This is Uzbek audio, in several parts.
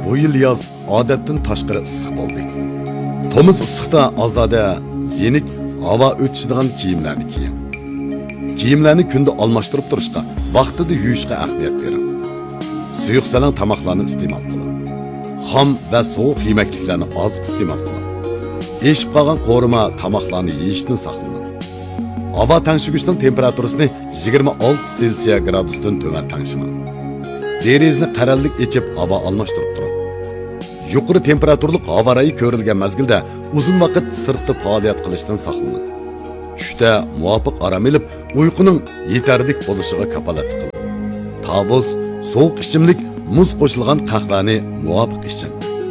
bu yil yoz odatdan tashqari issiq bo'ldi. To'miz issiqda ozoda yenik havo o'tishadigan kiyimlarni kiying. Kiyimlarni kunda almashtirib turishga, vaqtida yuvishga ahamiyat bering. Suyuq salang tomoqlarni iste'mol qiling. Xom va sovuq yemekliklarni oz iste'mol qiling. Eshib qolgan qo'rima tomoqlarni yeyishdan saqlaning. Havo tangshig'ichning temperaturasini 26 Selsiya gradusdan to'van tangshimang. Derazni qarallik echib havo almashtirib turing. Yuqori temperaturli havo rayi ko'rilgan mazgilda uzun vaqt sirtda faoliyat qilishdan saqlaning. Tushda muvofiq orom olib, uyquning yetarlik bo'lishiga kafolat qiling. Tavuz, sovuq ichimlik, muz qo'shilgan qahvani muvofiq iching.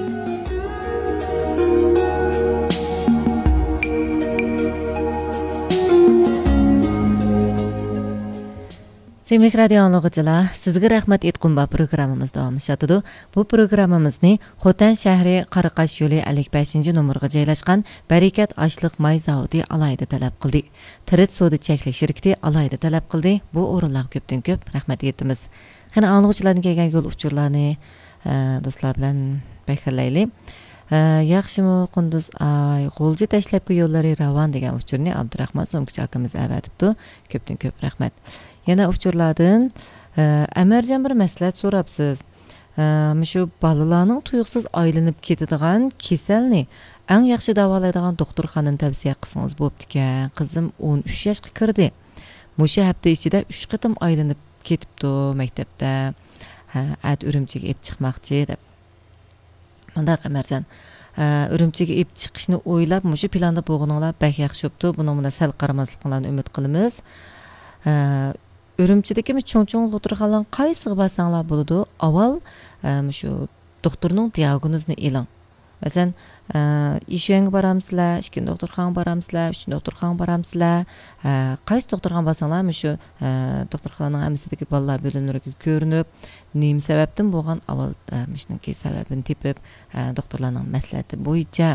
Sevimli radio anglag'uchilar, sizga rahmat aytqum bu programmamiz davomlashadi. Bu programmamizni Xotan shahri Qaraqash yo'li 55-nomerga joylashgan Barakat ashliq may zavodi alayda talab qildi. Tirit sodi cheklik shirkati alayda talab qildi. Bu o'rinlarga ko'pdan ko'p rahmat aytamiz. Qani anglag'uchilarga kelgan yo'l uchurlarni do'stlar bilan bahrlaylik. Yaxshimi Qunduz ay G'o'lji tashlabki yo'llari ravon degan uchurni Abdurahmon So'mkichi akamiz avatibdi. Ko'pdan ko'p rahmat. Yana uchurlardan Amarjon bir maslahat so'rabsiz. Shu balalarning tuyuqsiz aylanib ketadigan kasalni eng yaxshi davolaydigan doktorxonani tavsiya qilsangiz bo'pti-ekan. Qizim 13 yoshga kirdi. Musha hafta ichida 3 qatim aylanib ketibdi maktabda. At Urumchiga ep chiqmoqchi deb. Manda Amarjon Urumchiga ep chiqishni o'ylab, musha planda bo'lganinglar bak yaxshi bo'pti. Buni mana sal qaramasliklarini umid qilamiz. Urumchidagi cho'ng-cho'ng doktorxonalarning qaysiga borsanglar bo'ladi? Avval shu doktorning diagnozini e'lon. Masalan, ishyo'nga boramsizlar, ikkinchi doktorxonaga boramsizlar, uchinchi doktorxonaga boramsizlar. Qaysi doktorxonaga borsanglar, shu doktorxonaning hamisidagi bolalar bo'limlariga ko'rinib, nima sababdan bo'lgan avval shuningki sababini tepib, doktorlarning maslahati bo'yicha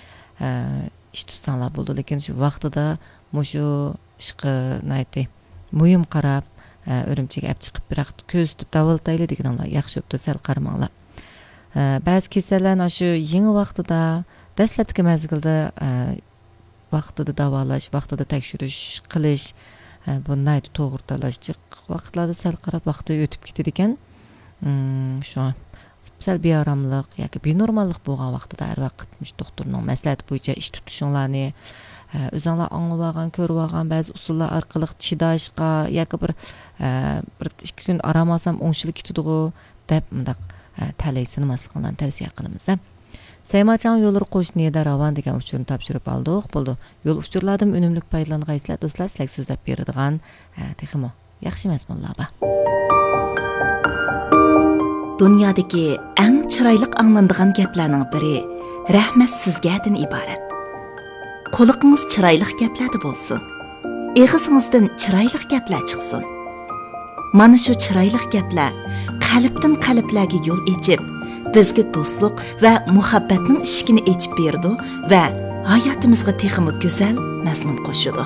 ish tutsanglar bo'ldi. Lekin shu vaqtida shu ishqi naytdi muhim qarab Urumchiga olib chiqib biroq ko'z tutib davolatayli deganlar yaxshi bo'pti, sal qaramanglar. Ba'zi kasallarni shu yangi vaqtida dastlabki mazgilda vaqtida davolash, vaqtida tekshirish qilish, bunday to'g'ri vaqtlarda sal qarab vaqti o'tib ketadi ekan. Shu sal beoromlik yoki benormallik bo'lgan vaqtida har vaqt doktorning maslahati bo'yicha ish tutishinglarni o'zinglar anglab olgan, ko'rib olgan ba'zi usullar orqali chidashga yoki bir 2 kun aramasam o'ngshilib ketadi deb mundaq talaysini masqalan tavsiya qilamiz. Saymachan yo'llar qo'shnida ravon degan uchurni topshirib oldik. Bo'ldi. Yo'l uchurlardan unumli foydalangaysizlar do'stlar, sizlarga so'zlab beradigan texmo yaxshi mazmunlar bor. Dunyodagi eng chiroyli anglanadigan gaplarning biri rahmat sizgadan iborat. Qo'liqingiz chiroyli gaplarda bo'lsin. Eg'izingizdan chiroyli gaplar chiqsin. Mana shu chiroyli gaplar qalbdan qalblarga yo'l ochib, bizga do'stlik va muhabbatning eshigini ochib berdi va hayotimizga texmi go'zal mazmun qo'shadi.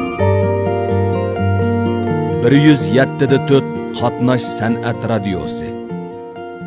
Bir 107.4 Qatnash san'at radiosi